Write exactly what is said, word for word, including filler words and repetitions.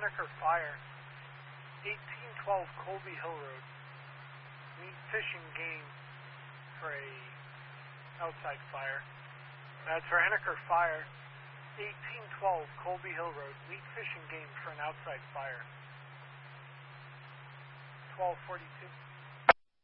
Henniker Fire, eighteen twelve Colby Hill Road. Meat, fish, and game for a outside fire. That's for Henniker Fire, eighteen twelve Colby Hill Road. Meat, fish, and game for an outside fire. twelve forty-two.